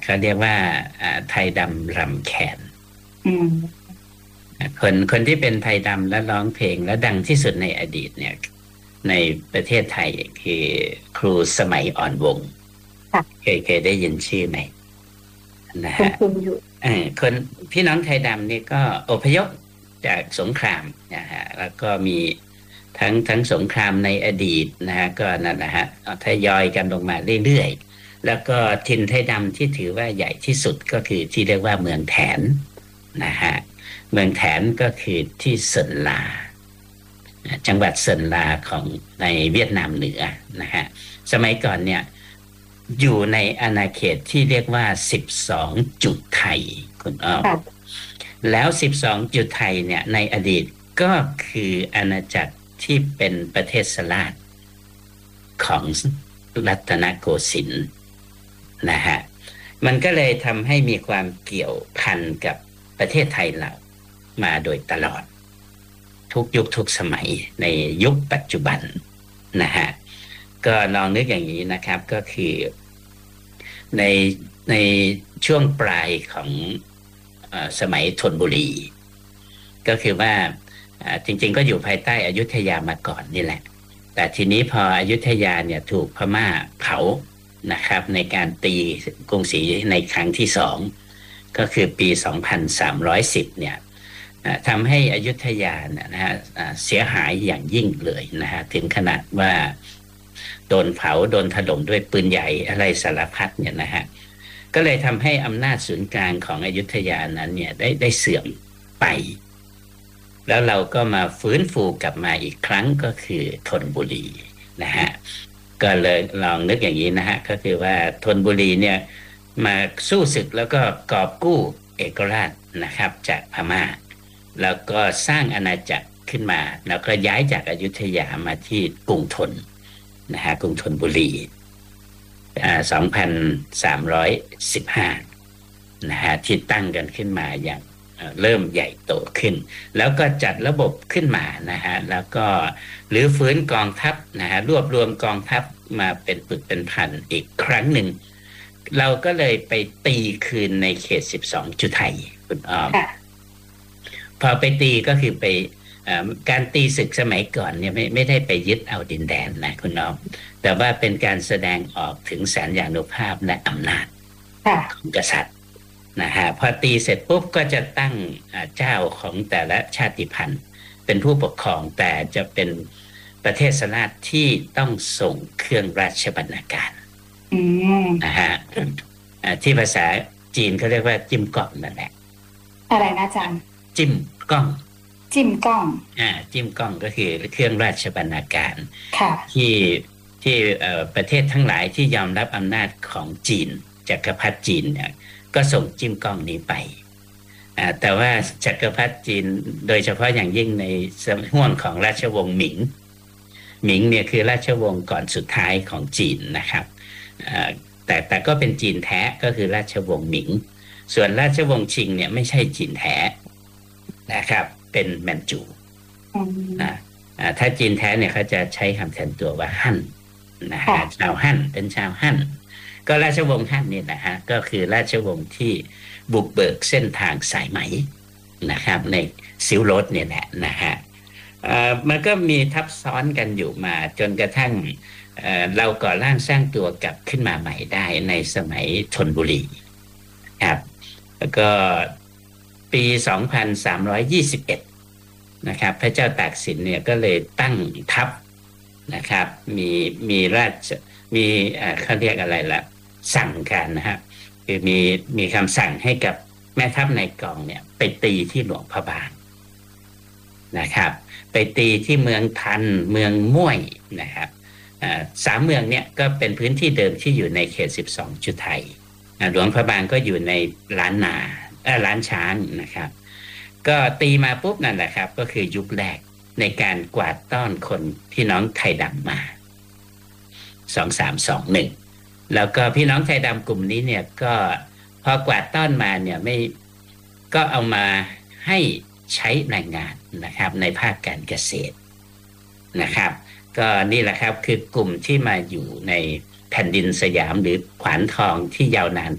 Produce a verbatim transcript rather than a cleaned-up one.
เขาเรียกว่าไทยดำรำแคนอืมคนคนที่เป็นไทยดำและร้องเพลงและดังที่สุดในอดีตเนี่ยในประเทศไทยคือครูสมัยอ่อนวงเคยเคยได้ยินชื่อไหมนะฮะคุณอยู่คนพี่น้องไทยดำนี่ก็อพยพจากสงครามนะฮะแล้วก็มีทั้งทั้งสงครามในอดีตนะฮะก็นั่นนะฮะทยอยกันลงมาเรื่อยๆแล้วก็ถิ่นไทยดำที่ถือว่าใหญ่ที่สุดก็คือที่เรียกว่าเมืองแถนนะฮะเมืองแถนก็คือที่เซินลาจังหวัดเซินลาของในเวียดนามเหนือนะฮะสมัยก่อนเนี่ยอยู่ในอาณาเขตที่เรียกว่าสิบสองจุดไทยคุณอ้อมแล้วสิบสองจุดไทยเนี่ยในอดีตก็คืออาณาจักรที่เป็นประเทศสลาดของรัตนโกสินทร์นะฮะมันก็เลยทำให้มีความเกี่ยวพันกับประเทศไทยเรามาโดยตลอดทุกยุคทุกสมัยในยุคปัจจุบันนะฮะก็ลองนึกอย่างนี้นะครับก็คือในในช่วงปลายของเอ่อสมัยธนบุรีก็คือว่าจริงๆก็อยู่ภายใต้อยุธยามาก่อนนี่แหละแต่ทีนี้พออยุธยาเนี่ยถูกพม่าเผานะครับในการตีกรุงศรีในครั้งที่สองก็คือปีสองพันสามร้อยสิบเนี่ยทำให้อยุธยานะฮะเสียหายอย่างยิ่งเลยนะฮะถึงขนาดว่าโดนเผาโดนถล่มด้วยปืนใหญ่อะไรสารพัดเนี่ยนะฮะก็เลยทำให้อำนาจศูนย์กลางของอยุธยานั้นเนี่ยได้ได้เสื่อมไปแล้วเราก็มาฟื้นฟูกลับมาอีกครั้งก็คือธนบุรีนะฮะก็เลยลองนึกอย่างนี้นะฮะก็คือว่าธนบุรีเนี่ยมาสู้ศึกแล้วก็กอบกู้เอกราชนะครับจากพม่าแล้วก็สร้างอาณาจักรขึ้นมาแล้วก็ย้ายจากอยุธยามาที่กรุงธนนะฮะกรุงธนบุรีอ่าสองพันสามร้อยสิบห้านะฮะที่ตั้งกันขึ้นมาอย่างเริ่มใหญ่โตขึ้นแล้วก็จัดระบบขึ้นมานะฮะแล้วก็หรือฟื้นกองทัพนะฮะรวบรวมกองทัพมาเป็นปึกเป็นพันอีกครั้งหนึ่งเราก็เลยไปตีคืนในเขตสิบสองจุดไทยคุณอ้อมพอไปตีก็คือไปการตีศึกสมัยก่อนเนี่ยไม่ไม่ได้ไปยึดเอาดินแดนนะคุณอ้อมแต่ว่าเป็นการแสดงออกถึงสัญญานุภาพและอำนาจของกษัตริย์นะฮะพอตีเสร็จปุ๊บก็จะตั้งเจ้าของแต่ละชาติพันธุ์เป็นผู้ปกครองแต่จะเป็นประเทศสลาดที่ต้องส่งเครื่องราชบรรณาการนะฮะที่ภาษาจีนเขาเรียกว่าจิ้มกล้องนั่นแหละอะไรนะอาจารย์จิ้มกล้องจิ้มกล้องอ่าจิ้มกล้องก็คือเครื่องราชบรรณาการที่ที่ประเทศทั้งหลายที่ยอมรับอำนาจของจีนจักรพรรดิจีนเนี่ยก็ส่งจิ้มกล้องนี้ไปแต่ว่าจักรพรรดิจีนโดยเฉพาะอย่างยิ่งในห่วงของราชวงศ์หมิงหมิงเนี่ยคือราชวงศ์ก่อนสุดท้ายของจีนนะครับแต่แต่ก็เป็นจีนแท้ก็คือราชวงศ์หมิงส่วนราชวงศ์ชิงเนี่ยไม่ใช่จีนแท้นะครับเป็นแมนจูถ้าจีนแท้เนี่ยเขาจะใช้คำแทนตัวว่าฮั่นนะฮะชาวฮั่นเป็นชาวฮั่นก็ราชวงศ์ฮั่นนี่นะฮะก็คือราชวงศ์ที่บุกเบิกเส้นทางสายไหมนะครับในซิลโรดเนี่ยแหละนะฮะมันก็มีทับซ้อนกันอยู่มาจนกระทั่ง เอ่อ เราก่อร่างสร้างตัวกลับขึ้นมาใหม่ได้ในสมัยธนบุรีครับแล้วก็ปีสองพันสามร้อยยี่สิบเอ็ดนะครับพระเจ้าตากสินเนี่ยก็เลยตั้งทัพนะครับมีมีราชมีเขาเรียกอะไรล่ะสั่งการนะฮะคือมีมีคำสั่งให้กับแม่ทัพในกองเนี่ยไปตีที่หลวงพระบางนะครับไปตีที่เมืองทันเมืองม่วยนะครับสามเมืองเนี่ยก็เป็นพื้นที่เดิมที่อยู่ในเขตสิบสองจุดไทยหลวงพระบางก็อยู่ในล้านนาเอ่อล้านช้างนะครับก็ตีมาปุ๊บนั่นแหละครับก็คือยุคแรกในการกวาดต้อนคนพี่น้องไทยดำมาสองสามสองหนึ่งแล้วก็พี่น้องไทยดำกลุ่มนี้เนี่ยก็พอกวาดต้อนมาเนี่ยไม่ก็เอามาให้ใช้แรงงานนะครับในภาคการเกษตรนะครับก็นี่แหละครับคือกลุ่มที่มาอยู่ในแผ่นดินสยามหรือขวานทองที่ยาวนาน